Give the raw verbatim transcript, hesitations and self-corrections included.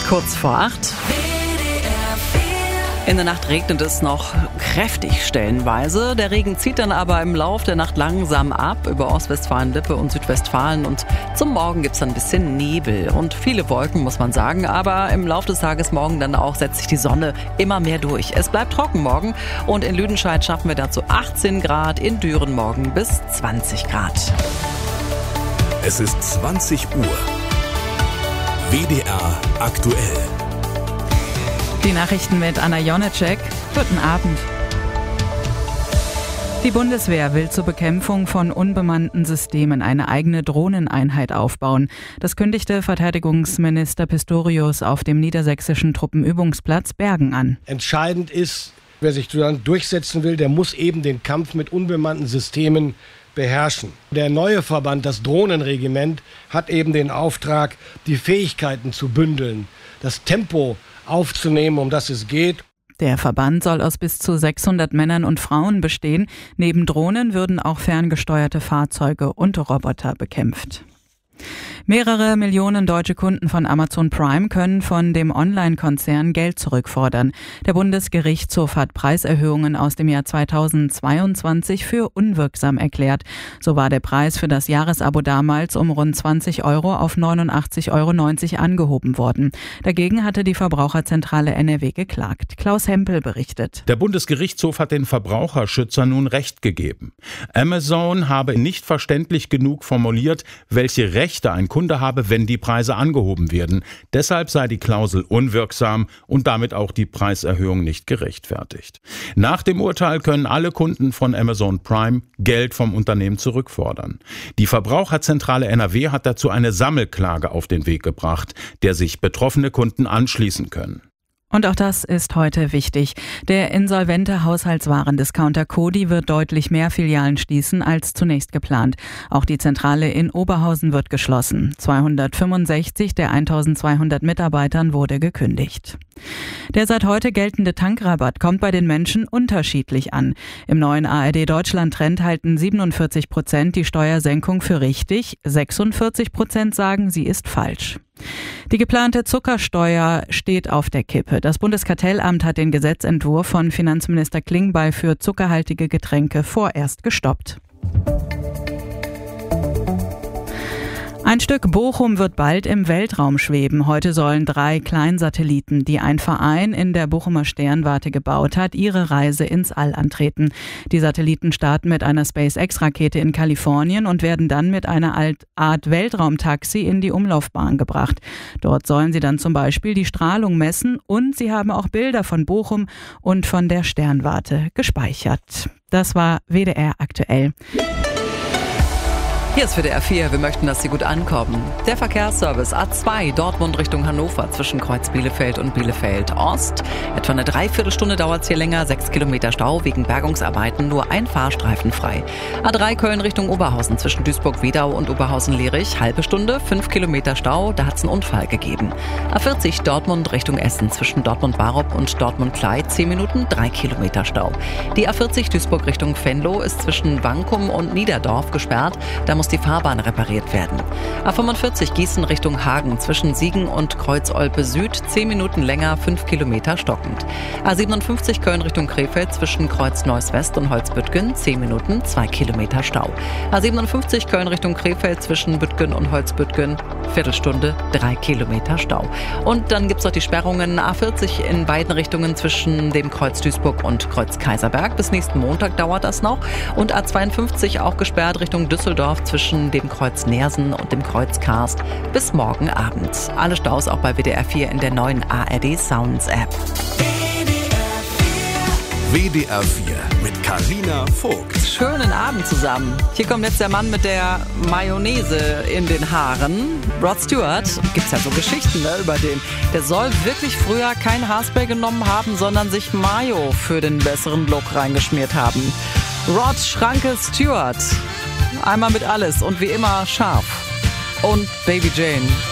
Kurz vor acht. In der Nacht regnet es noch kräftig stellenweise. Der Regen zieht dann aber im Lauf der Nacht langsam ab über Ostwestfalen-Lippe und Südwestfalen. Und zum Morgen gibt es dann ein bisschen Nebel und viele Wolken, muss man sagen. Aber im Lauf des Tages morgen dann auch setzt sich die Sonne immer mehr durch. Es bleibt trocken morgen und in Lüdenscheid schaffen wir dazu achtzehn Grad, in Düren morgen bis zwanzig Grad. Es ist zwanzig Uhr. W D R aktuell. Die Nachrichten mit Anna Jonecek. Guten Abend. Die Bundeswehr will zur Bekämpfung von unbemannten Systemen eine eigene Drohneneinheit aufbauen. Das kündigte Verteidigungsminister Pistorius auf dem niedersächsischen Truppenübungsplatz Bergen an. Entscheidend ist, wer sich dann durchsetzen will, der muss eben den Kampf mit unbemannten Systemen beherrschen. Der neue Verband, das Drohnenregiment, hat eben den Auftrag, die Fähigkeiten zu bündeln, das Tempo aufzunehmen, um das es geht. Der Verband soll aus bis zu sechshundert Männern und Frauen bestehen. Neben Drohnen würden auch ferngesteuerte Fahrzeuge und Roboter bekämpft. Mehrere Millionen deutsche Kunden von Amazon Prime können von dem Online-Konzern Geld zurückfordern. Der Bundesgerichtshof hat Preiserhöhungen aus dem Jahr zweitausendzweiundzwanzig für unwirksam erklärt. So war der Preis für das Jahresabo damals um rund zwanzig Euro auf neunundachtzig Euro neunzig angehoben worden. Dagegen hatte die Verbraucherzentrale N R W geklagt. Klaus Hempel berichtet. Der Bundesgerichtshof hat den Verbraucherschützern nun Recht gegeben. Amazon habe nicht verständlich genug formuliert, welche Rechte ein Kunde habe, wenn die Preise angehoben werden. Deshalb sei die Klausel unwirksam und damit auch die Preiserhöhung nicht gerechtfertigt. Nach dem Urteil können alle Kunden von Amazon Prime Geld vom Unternehmen zurückfordern. Die Verbraucherzentrale N R W hat dazu eine Sammelklage auf den Weg gebracht, der sich betroffene Kunden anschließen können. Und auch das ist heute wichtig. Der insolvente Haushaltswarendiscounter Coty wird deutlich mehr Filialen schließen als zunächst geplant. Auch die Zentrale in Oberhausen wird geschlossen. zweihundertfünfundsechzig der eintausendzweihundert Mitarbeitern wurde gekündigt. Der seit heute geltende Tankrabatt kommt bei den Menschen unterschiedlich an. Im neuen A R D-Deutschland-Trend halten siebenundvierzig Prozent die Steuersenkung für richtig, sechsundvierzig Prozent sagen, sie ist falsch. Die geplante Zuckersteuer steht auf der Kippe. Das Bundeskartellamt hat den Gesetzentwurf von Finanzminister Klingbeil für zuckerhaltige Getränke vorerst gestoppt. Ein Stück Bochum wird bald im Weltraum schweben. Heute sollen drei Kleinsatelliten, die ein Verein in der Bochumer Sternwarte gebaut hat, ihre Reise ins All antreten. Die Satelliten starten mit einer SpaceX-Rakete in Kalifornien und werden dann mit einer Art Weltraumtaxi in die Umlaufbahn gebracht. Dort sollen sie dann zum Beispiel die Strahlung messen und sie haben auch Bilder von Bochum und von der Sternwarte gespeichert. Das war W D R aktuell. Hier ist W D R vier. Wir möchten, dass Sie gut ankommen. Der Verkehrsservice A zwei Dortmund Richtung Hannover zwischen Kreuz Bielefeld und Bielefeld Ost. Etwa eine Dreiviertelstunde dauert es hier länger. Sechs Kilometer Stau wegen Bergungsarbeiten. Nur ein Fahrstreifen frei. A drei Köln Richtung Oberhausen zwischen Duisburg-Wedau und Oberhausen-Lierich. Halbe Stunde, fünf Kilometer Stau. Da hat es einen Unfall gegeben. A vierzig Dortmund Richtung Essen zwischen Dortmund-Barup und Dortmund-Klei. Zehn Minuten, drei Kilometer Stau. Die A vierzig Duisburg Richtung Venlo ist zwischen Wankum und Niederdorf gesperrt. Da muss die Fahrbahn repariert werden. A fünfundvierzig Gießen Richtung Hagen zwischen Siegen und Kreuz-Olpe Süd, zehn Minuten länger, fünf Kilometer stockend. A siebenundfünfzig Köln Richtung Krefeld zwischen Kreuz-Neuss West und Holzbüttgen, zehn Minuten, zwei Kilometer Stau. A siebenundfünfzig Köln Richtung Krefeld zwischen Büttgen und Holzbüttgen, Viertelstunde, drei Kilometer Stau. Und dann gibt es noch die Sperrungen A vierzig in beiden Richtungen zwischen dem Kreuz Duisburg und Kreuz Kaiserberg. Bis nächsten Montag dauert das noch. Und A zweiundfünfzig auch gesperrt Richtung Düsseldorf zwischen dem Kreuz Nersen und dem Kreuz Karst bis morgen Abend. Alle Staus auch bei W D R vier in der neuen A R D Sounds App. W D R vier mit Carina Vogt. Schönen Abend zusammen. Hier kommt jetzt der Mann mit der Mayonnaise in den Haaren. Rod Stewart, gibt's ja so Geschichten, ne, über den. Der soll wirklich früher kein Haarspray genommen haben, sondern sich Mayo für den besseren Look reingeschmiert haben. Rod Schranke Stewart. Einmal mit alles und wie immer scharf. Und Baby Jane.